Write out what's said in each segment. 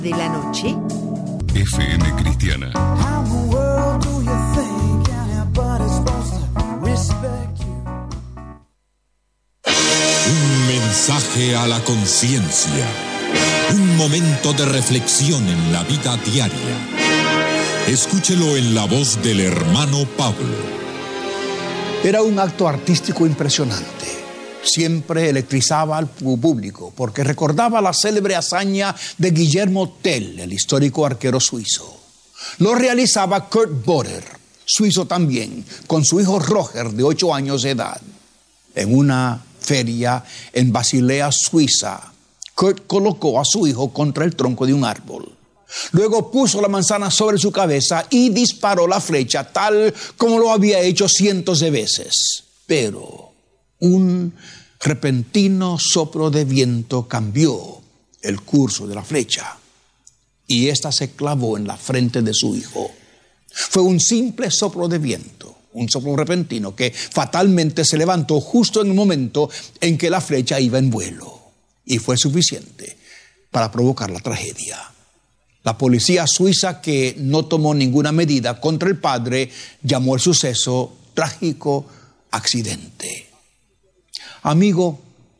de la noche. FM Cristiana. Un mensaje a la conciencia. Un momento de reflexión en la vida diaria. Escúchelo en la voz del hermano Pablo. Era un acto artístico impresionante. Siempre electrizaba al público porque recordaba la célebre hazaña de Guillermo Tell, el histórico arquero suizo. Lo realizaba Kurt Boder, suizo también, con su hijo Roger de 8 años de edad. En una feria en Basilea, Suiza, Kurt colocó a su hijo contra el tronco de un árbol. Luego puso la manzana sobre su cabeza y disparó la flecha tal como lo había hecho cientos de veces. Pero un repentino soplo de viento cambió el curso de la flecha y ésta se clavó en la frente de su hijo. Fue un simple soplo de viento, un soplo repentino que fatalmente se levantó justo en el momento en que la flecha iba en vuelo y fue suficiente para provocar la tragedia. La policía suiza, que no tomó ninguna medida contra el padre, llamó el suceso trágico accidente. Amigo,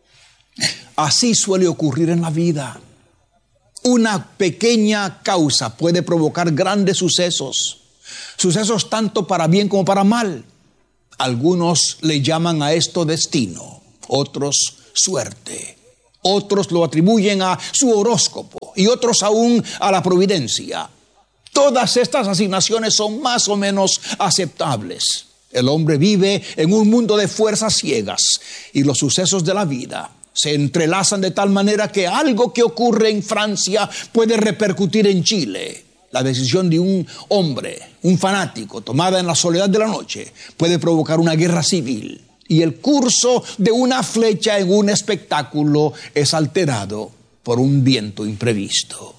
así suele ocurrir en la vida. Una pequeña causa puede provocar grandes sucesos. Sucesos tanto para bien como para mal. Algunos le llaman a esto destino, otros suerte. Otros lo atribuyen a su horóscopo y otros aún a la providencia. Todas estas asignaciones son más o menos aceptables. El hombre vive en un mundo de fuerzas ciegas y los sucesos de la vida se entrelazan de tal manera que algo que ocurre en Francia puede repercutir en Chile. La decisión de un hombre, un fanático, tomada en la soledad de la noche, puede provocar una guerra civil. Y el curso de una flecha en un espectáculo es alterado por un viento imprevisto.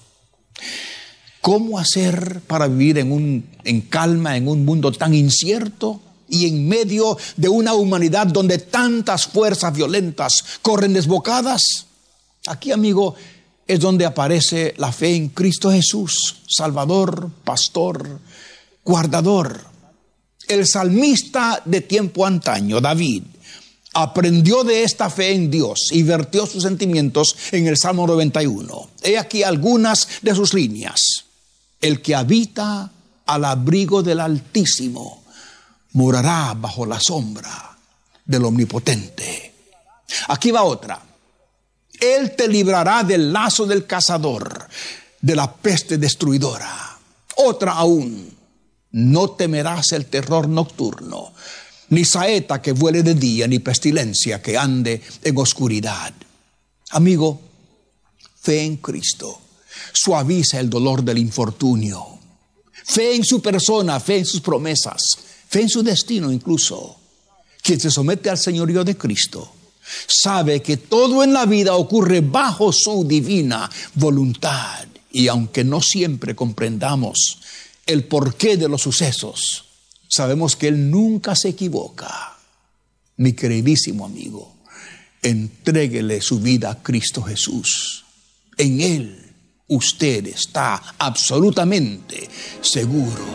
¿Cómo hacer para vivir en calma en un mundo tan incierto y en medio de una humanidad donde tantas fuerzas violentas corren desbocadas? Aquí, amigo, es donde aparece la fe en Cristo Jesús, Salvador, Pastor, Guardador. El salmista de tiempo antaño, David, aprendió de esta fe en Dios y vertió sus sentimientos en el Salmo 91. He aquí algunas de sus líneas. El que habita al abrigo del Altísimo morará bajo la sombra del Omnipotente. Aquí va otra. Él te librará del lazo del cazador, de la peste destruidora. Otra aún. No temerás el terror nocturno, ni saeta que vuele de día, ni pestilencia que ande en oscuridad. Amigo, fe en Cristo suaviza el dolor del infortunio. Fe en su persona, fe en sus promesas, fe en su destino incluso. Quien se somete al señorío de Cristo sabe que todo en la vida ocurre bajo su divina voluntad. Y aunque no siempre comprendamos el porqué de los sucesos, sabemos que Él nunca se equivoca. Mi queridísimo amigo, entréguele su vida a Cristo Jesús. En Él usted está absolutamente seguro.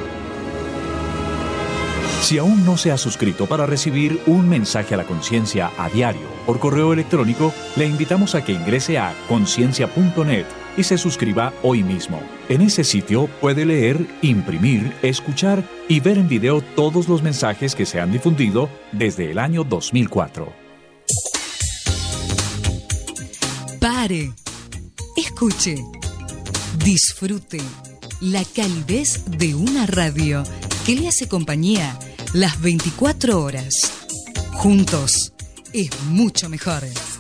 Si aún no se ha suscrito para recibir un mensaje a la conciencia a diario por correo electrónico, le invitamos a que ingrese a conciencia.net y se suscriba hoy mismo. En ese sitio puede leer, imprimir, escuchar y ver en video todos los mensajes que se han difundido desde el año 2004. Pare, escuche, disfrute la calidez de una radio que le hace compañía las 24 horas. Juntos es mucho mejor.